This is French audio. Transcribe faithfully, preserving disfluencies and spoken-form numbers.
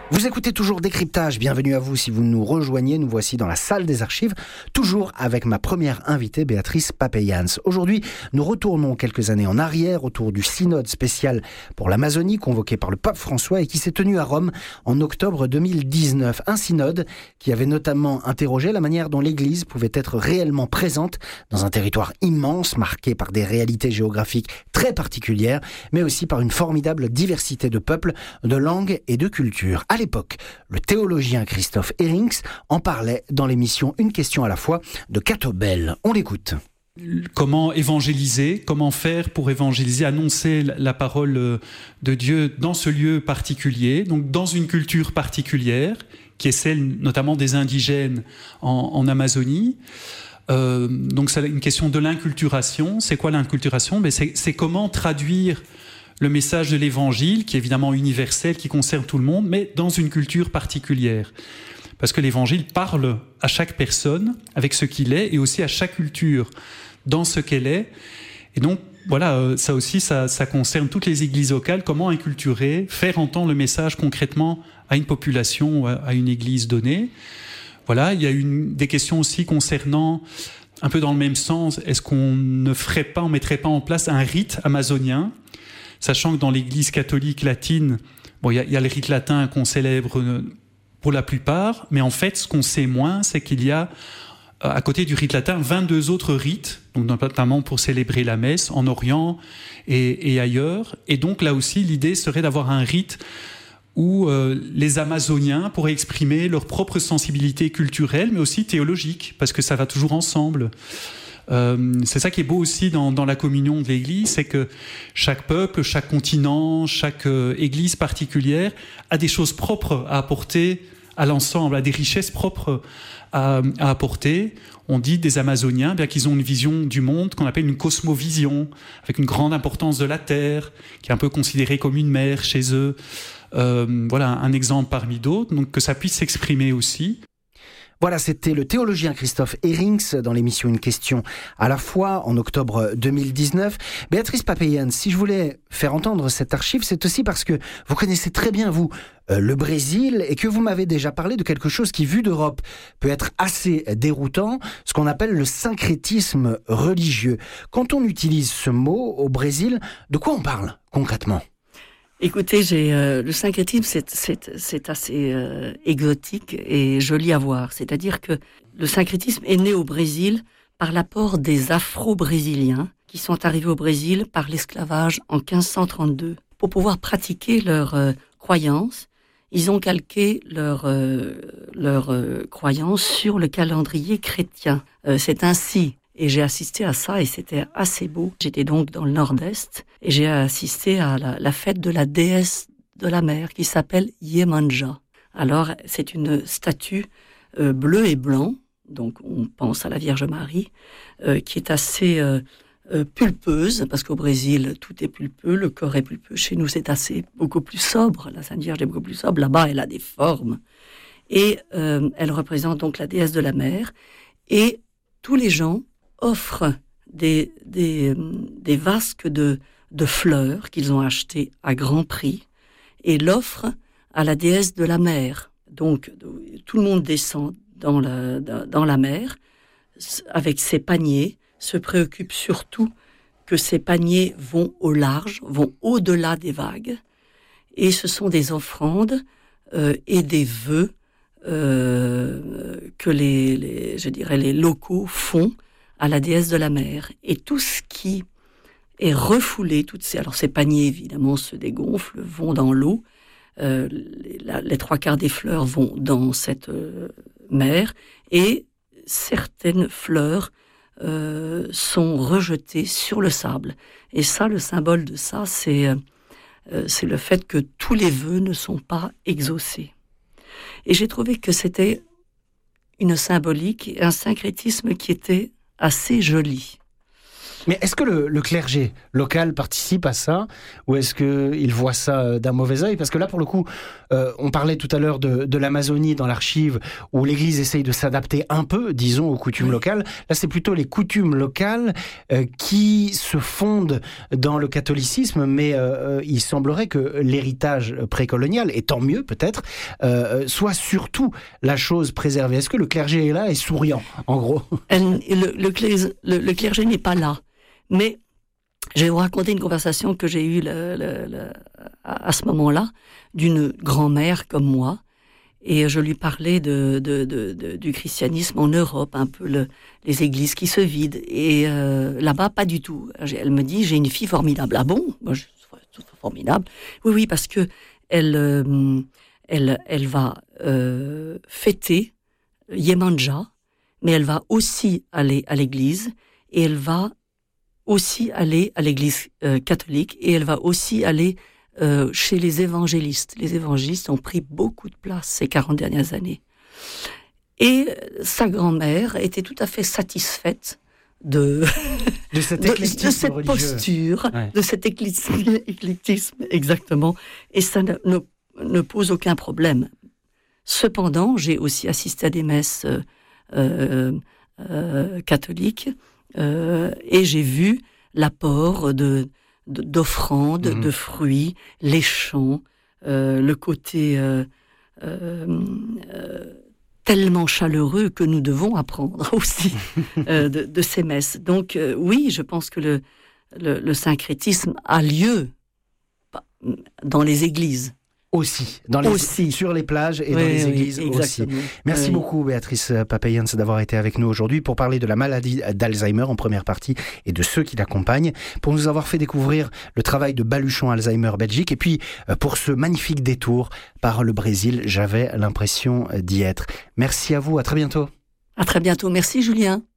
Vous écoutez toujours Décryptage, bienvenue à vous si vous nous rejoignez, nous voici dans la salle des archives, toujours avec ma première invitée Béatrice Papeyans. Aujourd'hui, nous retournons quelques années en arrière autour du synode spécial pour l'Amazonie convoqué par le pape François et qui s'est tenu à Rome en octobre deux mille dix-neuf. Un synode qui avait notamment interrogé la manière dont l'Église pouvait être réellement présente dans un territoire immense marqué par des réalités géographiques très particulières, mais aussi par une formidable diversité de peuples, de langues et de cultures. À l'époque, le théologien Christophe Herrings en parlait dans l'émission Une question à la fois de Cato Bell. On l'écoute. Comment évangéliser, comment faire pour évangéliser, annoncer la parole de Dieu dans ce lieu particulier, donc dans une culture particulière, qui est celle notamment des indigènes en, en Amazonie. Euh, donc c'est une question de l'inculturation. C'est quoi l'inculturation ? Mais c'est, c'est comment traduire le message de l'évangile, qui est évidemment universel, qui concerne tout le monde, mais dans une culture particulière. Parce que l'évangile parle à chaque personne avec ce qu'il est, et aussi à chaque culture dans ce qu'elle est. Et donc, voilà, ça aussi, ça, ça concerne toutes les églises locales. Comment inculturer, faire entendre le message concrètement à une population, à une église donnée. Voilà, il y a une, des questions aussi concernant, un peu dans le même sens, est-ce qu'on ne ferait pas, on mettrait pas en place un rite amazonien ? Sachant que dans l'Église catholique latine, bon, il y, y a le rite latin qu'on célèbre pour la plupart, mais en fait, ce qu'on sait moins, c'est qu'il y a, à côté du rite latin, vingt-deux autres rites, donc notamment pour célébrer la messe en Orient et, et ailleurs. Et donc là aussi, l'idée serait d'avoir un rite où euh, les Amazoniens pourraient exprimer leur propre sensibilité culturelle, mais aussi théologique, parce que ça va toujours ensemble. Euh, c'est ça qui est beau aussi dans, dans la communion de l'Église, c'est que chaque peuple, chaque continent, chaque euh, Église particulière a des choses propres à apporter à l'ensemble, a des richesses propres à, à apporter. On dit des Amazoniens bien qu'ils ont une vision du monde qu'on appelle une cosmovision, avec une grande importance de la terre, qui est un peu considérée comme une mère chez eux. Euh, voilà un exemple parmi d'autres, donc que ça puisse s'exprimer aussi. Voilà, c'était le théologien Christophe Herrings dans l'émission Une question à la fois en octobre deux mille dix-neuf. Béatrice Papeyans, si je voulais faire entendre cette archive, c'est aussi parce que vous connaissez très bien, vous, euh, le Brésil et que vous m'avez déjà parlé de quelque chose qui, vu d'Europe, peut être assez déroutant, ce qu'on appelle le syncrétisme religieux. Quand on utilise ce mot au Brésil, de quoi on parle concrètement ? Écoutez, j'ai euh, le syncrétisme, c'est, c'est, c'est assez euh, exotique et joli à voir. C'est-à-dire que le syncrétisme est né au Brésil par l'apport des Afro-Brésiliens qui sont arrivés au Brésil par l'esclavage en quinze cent trente-deux. Pour pouvoir pratiquer leurs euh, croyances, ils ont calqué leurs euh, leur, euh, croyances sur le calendrier chrétien. Euh, c'est ainsi. Et j'ai assisté à ça et c'était assez beau. J'étais donc dans le nord-est et j'ai assisté à la, la fête de la déesse de la mer qui s'appelle Yemanja. Alors, c'est une statue euh, bleue et blanc, donc on pense à la Vierge Marie, euh, qui est assez euh, euh, pulpeuse, parce qu'au Brésil, tout est pulpeux, le corps est pulpeux. Chez nous, c'est assez beaucoup plus sobre. La Sainte Vierge est beaucoup plus sobre. Là-bas, elle a des formes. Et euh, elle représente donc la déesse de la mer. Et tous les gens offrent des, des, des vasques de, de fleurs qu'ils ont achetées à grand prix et l'offrent à la déesse de la mer. Donc, tout le monde descend dans la, dans la mer avec ses paniers, se préoccupe surtout que ces paniers vont au large, vont au-delà des vagues, et ce sont des offrandes euh, et des vœux euh, que les, les, je dirais, les locaux font à la déesse de la mer. Et tout ce qui est refoulé, toutes ces, alors ces paniers évidemment se dégonflent, vont dans l'eau, euh, les, la, les trois quarts des fleurs vont dans cette euh, mer, et certaines fleurs euh, sont rejetées sur le sable. Et ça, le symbole de ça, c'est, euh, c'est le fait que tous les vœux ne sont pas exaucés. Et j'ai trouvé que c'était une symbolique, un syncrétisme qui était assez joli. Mais est-ce que le, le clergé local participe à ça, ou est-ce qu'il voit ça d'un mauvais œil? Parce que là, pour le coup, euh, on parlait tout à l'heure de, de l'Amazonie dans l'archive, où l'Église essaye de s'adapter un peu, disons, aux coutumes oui. locales. Là, c'est plutôt les coutumes locales euh, qui se fondent dans le catholicisme, mais euh, il semblerait que l'héritage précolonial, et tant mieux peut-être, euh, soit surtout la chose préservée. Est-ce que le clergé est là et souriant, en gros? Elle, le, le, clé, le, le clergé n'est pas là. Mais je vais vous raconter une conversation que j'ai eue le, le, le, à, à ce moment-là d'une grand-mère comme moi, et je lui parlais de, de, de, de, du christianisme en Europe, un peu le, les églises qui se vident, et euh, là-bas pas du tout. Elle me dit, j'ai une fille formidable. Ah bon? Moi, je suis formidable. Oui, oui, parce que elle, euh, elle, elle va euh, fêter Yemanja, mais elle va aussi aller à l'église, et elle va aussi aller à l'église euh, catholique, et elle va aussi aller euh, chez les évangélistes. Les évangélistes ont pris beaucoup de place ces quarante dernières années. Et sa grand-mère était tout à fait satisfaite de, de, cet de, de cette religieux. posture, ouais. de cet éclectisme, éclectisme, exactement. Et ça ne, ne, ne pose aucun problème. Cependant, j'ai aussi assisté à des messes euh, euh, euh, catholiques, Euh, et j'ai vu l'apport de, de, d'offrandes, mmh. de fruits, les chants, euh, le côté euh, euh, euh, tellement chaleureux que nous devons apprendre aussi euh, de, de ces messes. Donc euh, oui, je pense que le, le, le syncrétisme a lieu dans les églises. Aussi, dans les, aussi, sur les plages et oui, dans les oui, églises aussi. Merci oui. beaucoup Béatrice Papayans d'avoir été avec nous aujourd'hui pour parler de la maladie d'Alzheimer en première partie et de ceux qui l'accompagnent, pour nous avoir fait découvrir le travail de Baluchon Alzheimer Belgique et puis pour ce magnifique détour par le Brésil, j'avais l'impression d'y être. Merci à vous, à très bientôt. À très bientôt, merci Julien.